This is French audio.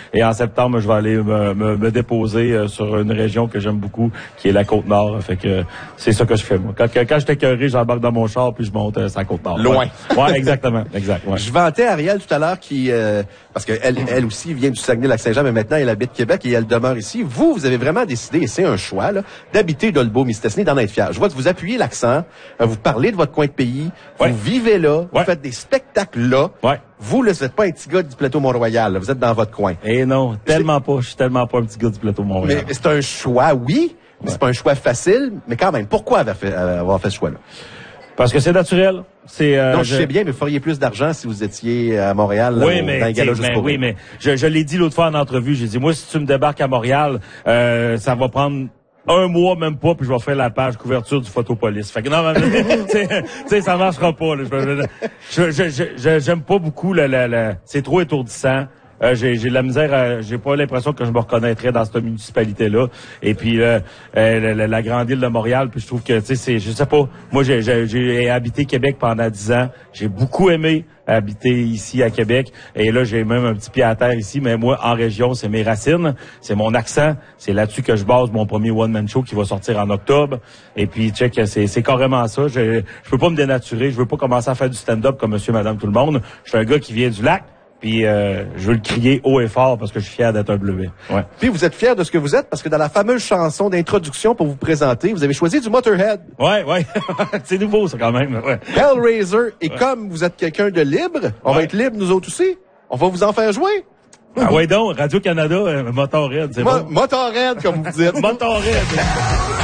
Et en septembre, je vais aller me déposer sur une région que j'aime beaucoup, qui est la Côte-Nord. Fait que c'est ça que je fais, moi. Quand j'étais écœuré, j'embarque dans mon char puis je monte sur la Côte-Nord. Loin. Ouais, exactement. Exact. Ouais. Je vantais Ariel tout à l'heure qui parce que elle aussi vient du Saguenay-Lac-Saint-Jean, mais maintenant elle habite Québec et elle demeure ici. Vous avez vraiment décidé, et c'est un choix, là, d'habiter Dolbeau-Mistassini, d'en être fier. Je vois que vous appuyez l'accent, vous parlez de votre coin de pays, vous vivez là, vous faites des spectacles là. Ouais. Vous, là, vous n'êtes pas un petit gars du plateau Mont-Royal, là, vous êtes dans votre coin. Eh non, tellement pas. Je suis tellement pas un petit gars du plateau Mont-Royal. Mais c'est un choix, oui, mais c'est pas un choix facile, mais quand même, pourquoi avoir fait ce choix-là? Parce que c'est naturel. Non, je sais bien, mais vous feriez plus d'argent si vous étiez à Montréal, là, oui, mais, dans les galas juste pour oui, mais je l'ai dit l'autre fois en entrevue. J'ai dit, moi, si tu me débarques à Montréal, ça va prendre un mois, même pas, puis je vais faire la page couverture du Photopolis. Fait que non, tu sais, ça marchera pas. J'aime pas beaucoup c'est trop étourdissant. J'ai de la misère, j'ai pas l'impression que je me reconnaîtrais dans cette municipalité-là. Et puis la grande île de Montréal, puis je trouve que, tu sais, je sais pas. Moi, j'ai habité Québec pendant 10 ans. J'ai beaucoup aimé habiter ici à Québec. Et là, j'ai même un petit pied à terre ici. Mais moi, en région, c'est mes racines, c'est mon accent. C'est là-dessus que je base mon premier one-man show qui va sortir en octobre. Et puis, check, c'est carrément ça. Je peux pas me dénaturer. Je veux pas commencer à faire du stand-up comme monsieur, madame, tout le monde. Je suis un gars qui vient du lac. Puis je veux le crier haut et fort parce que je suis fier d'être un bleuet. Ouais. Puis vous êtes fier de ce que vous êtes parce que dans la fameuse chanson d'introduction pour vous présenter, vous avez choisi du Motorhead. Ouais. C'est nouveau ça quand même. Ouais. Hellraiser. Et comme vous êtes quelqu'un de libre, on va être libre nous autres aussi. On va vous en faire jouer. Ah ouais donc, Radio-Canada, Motorhead, c'est bon. Motorhead, comme vous dites. Motorhead.